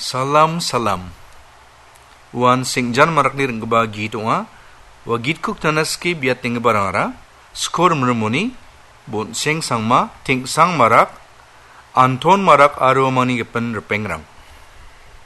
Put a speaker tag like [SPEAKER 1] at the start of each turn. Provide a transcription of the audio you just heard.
[SPEAKER 1] Salam salam. Wan singjan marak ni ringgba git nga. Wagit kuk tanaski biat ting barangara. Skor mermoni. Bon sing sangma ting sang marak. Anton marak aro mani gepen repengrang.